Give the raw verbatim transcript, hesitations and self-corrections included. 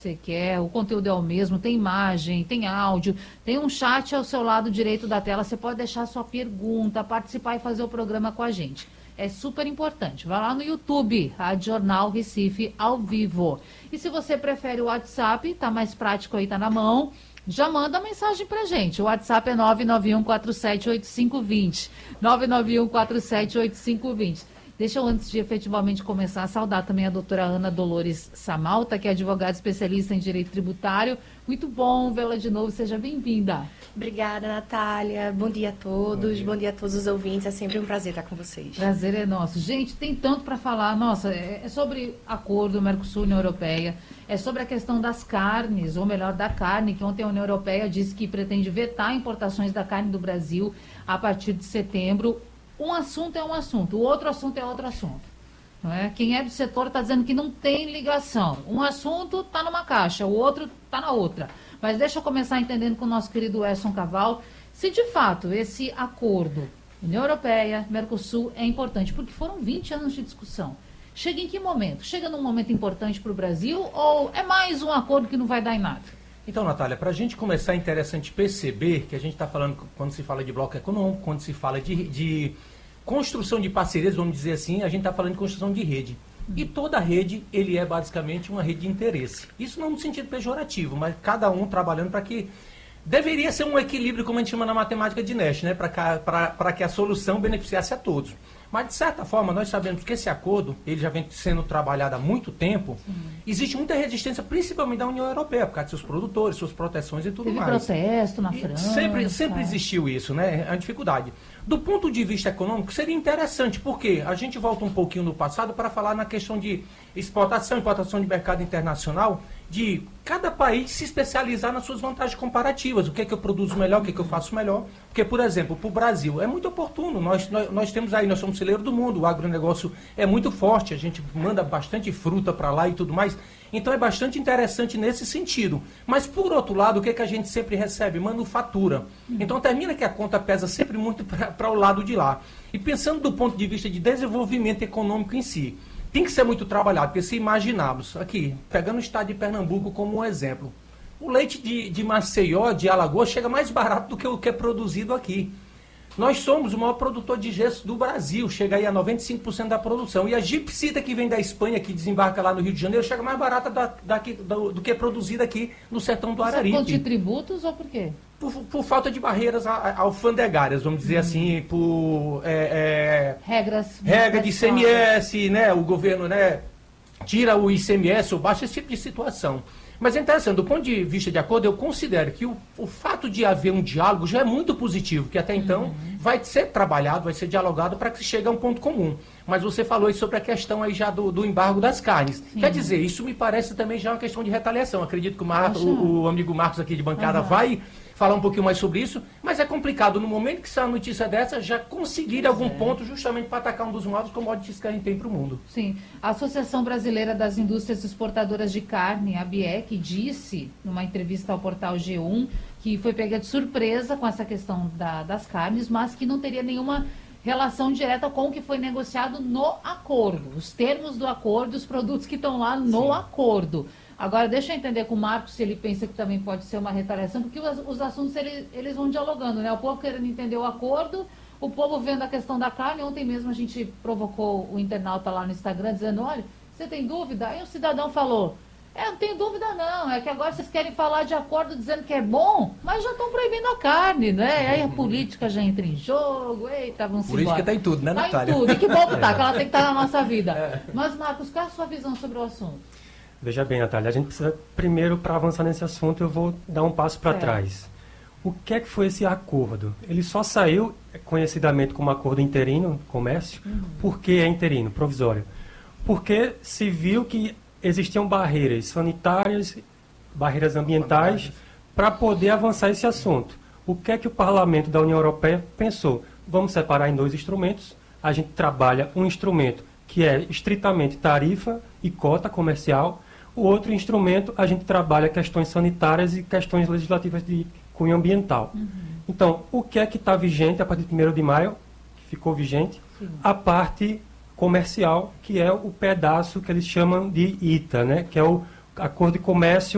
Você quer, o conteúdo é o mesmo, tem imagem, tem áudio, tem um chat ao seu lado direito da tela, você pode deixar sua pergunta, participar e fazer o programa com a gente. É super importante. Vai lá no YouTube, Rádio Jornal Recife ao vivo. E se você prefere o WhatsApp, tá mais prático aí, tá na mão, já manda mensagem pra gente. O WhatsApp é nove nove um quatro sete oito cinco dois zero, nove nove um quatro sete oito cinco dois zero. Deixa eu, antes de efetivamente começar, saudar também a doutora Ana Dolores Samalta, que é advogada especialista em direito tributário. Muito bom vê-la de novo, seja bem-vinda. Obrigada, Natália. Bom dia a todos, bom dia. Bom dia a todos os ouvintes. É sempre um prazer estar com vocês. Prazer é nosso. Gente, tem tanto para falar. Nossa, é sobre acordo Mercosul-União Europeia, é sobre a questão das carnes, ou melhor, da carne, que ontem a União Europeia disse que pretende vetar importações da carne do Brasil a partir de setembro. Um assunto é um assunto, o outro assunto é outro assunto. Não é? Quem é do setor está dizendo que não tem ligação. Um assunto está numa caixa, o outro está na outra. Mas deixa eu começar entendendo com o nosso querido Edson Caval, se de fato esse acordo União Europeia, Mercosul é importante, porque foram vinte anos de discussão. Chega em que momento? Chega num momento importante para o Brasil ou é mais um acordo que não vai dar em nada? Então, Natália, para a gente começar, é interessante perceber que a gente está falando, quando se fala de bloco econômico, quando se fala de, de construção de parcerias, vamos dizer assim, a gente está falando de construção de rede. E toda rede, ele é basicamente uma rede de interesse. Isso não no sentido pejorativo, mas cada um trabalhando para que... Deveria ser um equilíbrio, como a gente chama na matemática de Nash, né? Para que a solução beneficiasse a todos. Mas, de certa forma, nós sabemos que esse acordo, ele já vem sendo trabalhado há muito tempo. Sim. Existe muita resistência, principalmente da União Europeia, por causa de seus produtores, suas proteções e tudo Teve mais. Teve protesto na e França. Sempre, sempre existiu isso, né? A dificuldade. Do ponto de vista econômico, seria interessante, porque a gente volta um pouquinho no passado para falar na questão de exportação, importação de mercado internacional, de cada país se especializar nas suas vantagens comparativas. O que é que eu produzo melhor, o que é que eu faço melhor. Porque, por exemplo, para o Brasil é muito oportuno. Nós, nós, nós temos aí, nós somos celeiro do mundo, o agronegócio é muito forte, a gente manda bastante fruta para lá e tudo mais. Então é bastante interessante nesse sentido. Mas, por outro lado, o que, é que a gente sempre recebe? Manufatura. Então termina que a conta pesa sempre muito para o lado de lá. E pensando do ponto de vista de desenvolvimento econômico em si, tem que ser muito trabalhado, porque se imaginarmos, aqui, pegando o estado de Pernambuco como um exemplo, o leite de, de Maceió, de Alagoas, chega mais barato do que o que é produzido aqui. Nós somos o maior produtor de gesso do Brasil, chega aí a noventa e cinco por cento da produção. E a gipsita que vem da Espanha, que desembarca lá no Rio de Janeiro, chega mais barata da, daqui, do, do que é produzida aqui no sertão do Araripe. Por conta de tributos ou por quê? Por, por falta de barreiras alfandegárias, vamos dizer hum. assim, por é, é, regras, regra de I C M S, né, o governo, né, tira o I C M S ou baixa esse tipo de situação. Mas é interessante, do ponto de vista de acordo, eu considero que o, o fato de haver um diálogo já é muito positivo, que até então uhum. vai ser trabalhado, vai ser dialogado para que se chegue a um ponto comum. Mas você falou aí sobre a questão aí já do, do embargo das carnes. Sim. Quer dizer, isso me parece também já uma questão de retaliação. Acredito que o, Mar, o, o amigo Marcos aqui de bancada uhum. vai falar um pouquinho mais sobre isso, mas é complicado no momento que sai uma notícia dessa já conseguir algum é. ponto justamente para atacar um dos maiores commodities que a gente tem para o mundo. Sim. A Associação Brasileira das Indústrias Exportadoras de Carne, a ABIEC, disse numa entrevista ao portal G um que foi pega de surpresa com essa questão da, das carnes, mas que não teria nenhuma relação direta com o que foi negociado no acordo, os termos do acordo, os produtos que estão lá no Sim. acordo. Agora, deixa eu entender com o Marcos se ele pensa que também pode ser uma retaliação, porque os, os assuntos eles, eles vão dialogando, né? O povo querendo entender o acordo, o povo vendo a questão da carne. Ontem mesmo a gente provocou o internauta lá no Instagram dizendo, olha, você tem dúvida? Aí o cidadão falou, é, não tenho dúvida não, é que agora vocês querem falar de acordo dizendo que é bom, mas já estão proibindo a carne, né? Aí a política já entra em jogo, eita, vamos embora. Política está em tudo, né, Natália? Está em tudo, e que bom que tá, que ela tem que estar na nossa vida. Mas, Marcos, qual é a sua visão sobre o assunto? Veja bem, Natália, a gente precisa, primeiro, para avançar nesse assunto, eu vou dar um passo para é. trás. O que é que foi esse acordo? Ele só saiu, conhecidamente como acordo interino, comércio, uhum. porque é interino, provisório. Porque se viu que existiam barreiras sanitárias, barreiras ambientais, para poder avançar esse assunto. O que é que o Parlamento da União Europeia pensou? Vamos separar em dois instrumentos. A gente trabalha um instrumento que é estritamente tarifa e cota comercial. O outro instrumento, a gente trabalha questões sanitárias e questões legislativas de cunho ambiental. Uhum. Então, o que é que está vigente a partir de primeiro de maio, que ficou vigente? Sim. A parte comercial, que é o pedaço que eles chamam de I T A, né? Que é o Acordo de Comércio